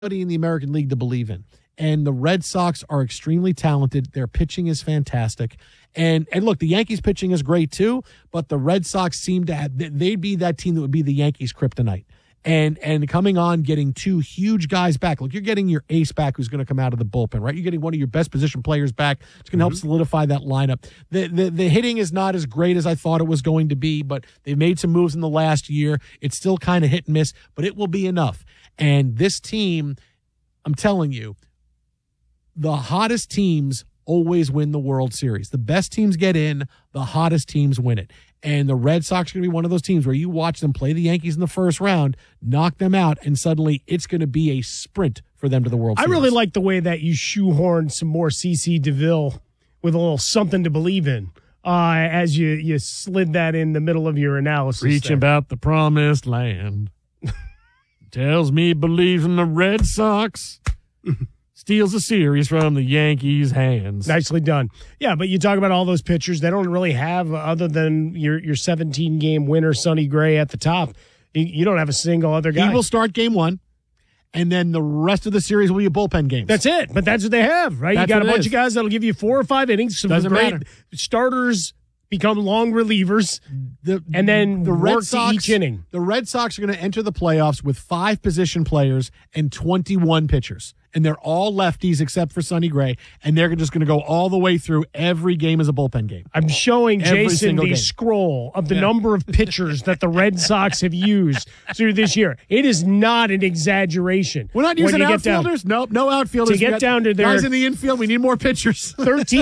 in the American League to believe in. And the Red Sox are extremely talented. Their pitching is fantastic. And look, the Yankees pitching is great too, but the Red Sox seem to have, they'd be that team that would be the Yankees' kryptonite. And coming on, getting two huge guys back. Look, you're getting your ace back who's going to come out of the bullpen, right? You're getting one of your best position players back. It's going to help solidify that lineup. The hitting is not as great as I thought it was going to be, but they've made some moves in the last year. It's still kind of hit and miss, but it will be enough. And this team, I'm telling you, the hottest teams always win the World Series. The best teams get in, the hottest teams win it. And the Red Sox are going to be one of those teams where you watch them play the Yankees in the first round, knock them out, and suddenly it's going to be a sprint for them to the World Series. I really like the way that you shoehorned some more CeCe DeVille with a little something to believe in as you slid that in the middle of your analysis. Reaching about the promised land. Tells me believes in the Red Sox. Steals a series from the Yankees' hands. Nicely done. Yeah, but you talk about all those pitchers. They don't really have, other than your 17-game winner, Sonny Gray, at the top. You don't have a single other guy. He will start game one, and then the rest of the series will be a bullpen game. That's it. But that's what they have, right? You got a bunch of guys that'll give you 4 or 5 innings. Doesn't matter. Starters become long relievers, and then the Red Sox, each inning. The Red Sox are going to enter the playoffs with 5 position players and 21 pitchers. And they're all lefties except for Sonny Gray, and they're just going to go all the way through. Every game as a bullpen game. I'm showing Jason the scroll of the number of pitchers that the Red Sox have used through this year. It is not an exaggeration. We're not using outfielders? Nope, no outfielders. To get down to their guys in the infield, we need more pitchers.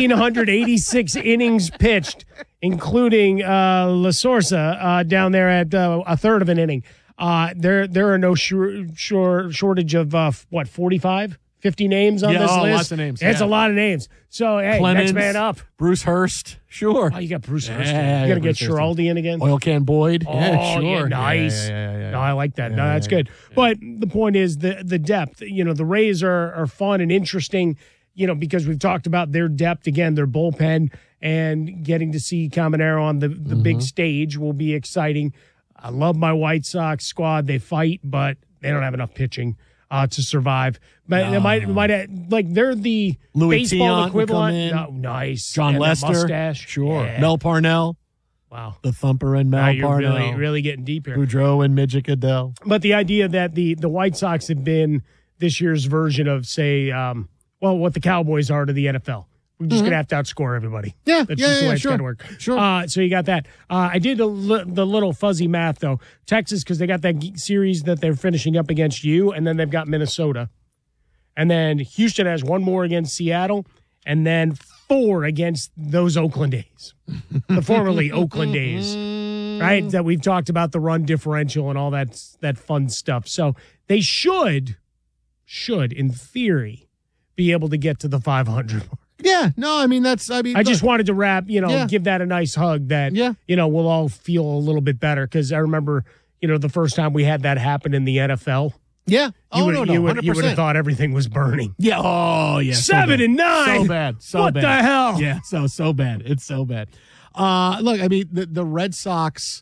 1,386 innings pitched, including La Sorsa down there at a third of an inning. There are no shortage of 45, 50 names on this list. Lots of names. It's a lot of names. So hey, Clemens, next man up. Bruce Hurst, sure. Oh, you got Bruce Hurst. You got to get Schiraldi in again. Oil Can Boyd. Oh, yeah, sure. Yeah, nice. Yeah. No, I like that. No, that's good. But the point is the depth. You know, the Rays are fun and interesting. You know, because we've talked about their depth again, their bullpen, and getting to see Caminero on the big stage will be exciting. I love my White Sox squad. They fight, but they don't have enough pitching to survive. But they might they're the Louis baseball Tiant equivalent. No, nice. John and Lester, mustache. sure. Yeah. Mel Parnell. Wow. The Thumper and Mel Parnell. You're really getting deep here. Boudreaux and Midget Goodell. But the idea that the White Sox have been this year's version of, say, what the Cowboys are to the NFL. We're just going to have to outscore everybody. Yeah, That's just the way it's sure. going to work. Sure. So you got that. I did the little fuzzy math, though. Texas, because they got that series that they're finishing up against you, and then they've got Minnesota. And then Houston has one more against Seattle, and then 4 against those Oakland A's, the formerly Oakland A's, right? That we've talked about the run differential and all that fun stuff. So they should, in theory, be able to get to the 500 mark. Yeah, no, I just wanted to give that a nice hug that, we'll all feel a little bit better. Because I remember, the first time we had that happen in the NFL. Yeah. You would have thought everything was burning. Yeah. Oh, yeah. 7-9. So bad. What the hell? Yeah. So bad. It's so bad. Look, the Red Sox,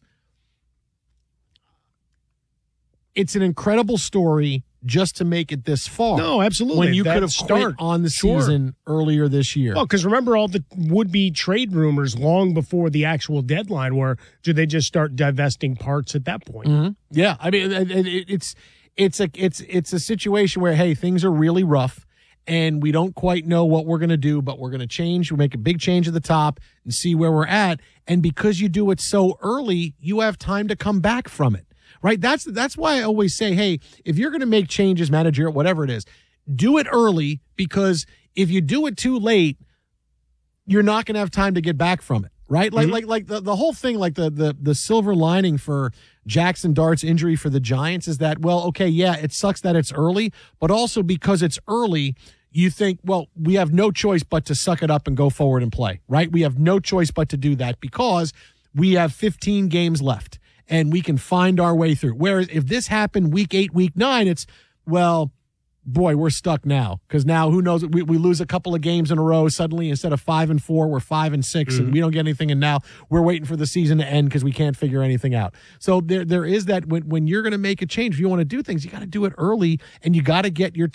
it's an incredible story just to make it this far. No, absolutely. When you could have quit on the season earlier this year. Well, because remember all the would-be trade rumors long before the actual deadline were, do they just start divesting parts at that point? Mm-hmm. Yeah. It's a situation where, hey, things are really rough and we don't quite know what we're going to do, but we're going to change. We'll make a big change at the top and see where we're at. And because you do it so early, you have time to come back from it. Right? That's why I always say, hey, if you're going to make changes, managerial, whatever it is, do it early, because if you do it too late, you're not going to have time to get back from it. Right? Like the whole thing, like the silver lining for Jackson Dart's injury for the Giants is that, well, okay, yeah, it sucks that it's early, but also because it's early, you think, well, we have no choice but to suck it up and go forward and play. Right? We have no choice but to do that because we have 15 games left. And we can find our way through. Whereas if this happened week 8, week 9, it's, well, boy, we're stuck now because now who knows? We lose a couple of games in a row. Suddenly, instead of 5-4, we're 5-6, and we don't get anything. And now we're waiting for the season to end because we can't figure anything out. So there is that when you're going to make a change, if you want to do things, you got to do it early, and you got to get your